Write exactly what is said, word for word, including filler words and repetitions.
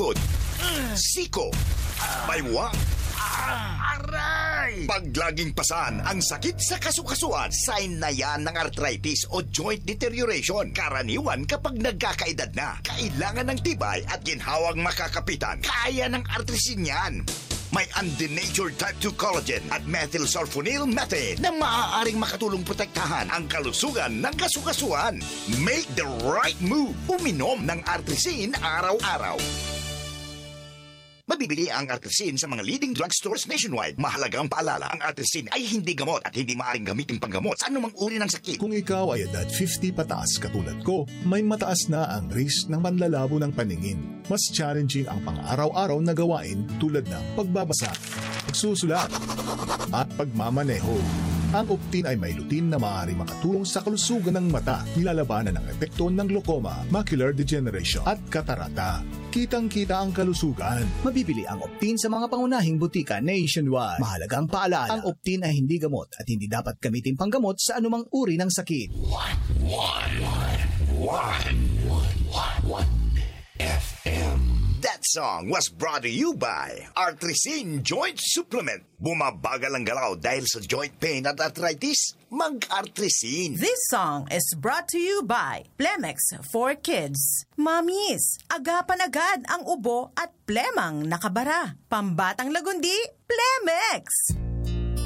tuhod, siko, baywang, aray! Pag laging pasan ang sakit sa kasukasuan, sign na yan ng arthritis o joint deterioration. Karaniwan kapag nagkakaedad na, kailangan ng tibay at ginhawang makakapitan. Kaya ng artrisin yan. May undenatured type two collagen at methylsulfonyl methane na maaaring makatulong protektahan ang kalusugan ng kasukasuan. Make the right move. Uminom ng Artrisin araw-araw. Mabibili ang Artrisin sa mga leading drugstores nationwide. Mahalagang paalala, ang Artrisin ay hindi gamot at hindi maaaring gamitin panggamot sa anumang uri ng sakit. Kung ikaw ay edad fifty pataas katulad ko, may mataas na ang risk ng panlalabo ng paningin. Mas challenging ang pang-araw-araw na gawain tulad ng pagbabasa, pagsusulat, at pagmamaneho. Ang Optin ay may lutin na maaari makatulong sa kalusugan ng mata, nilalabanan ang epekto ng glaucoma, macular degeneration at katarata. Kitang-kita ang kalusugan. Mabibili ang Optin sa mga pangunahing butika nationwide. Mahalagang paalala, ang Optin ay hindi gamot at hindi dapat gamitin panggamot sa anumang uri ng sakit. one, one, one, one, one, F M. That song was brought to you by Artrisin Joint Supplement. Bumabagal ang galaw dahil sa joint pain at arthritis? Mag-Artrisin. This song is brought to you by Plemex for Kids. Mamis, agapan agad ang ubo at plemang nakabara. Pambatang lagundi, Plemex!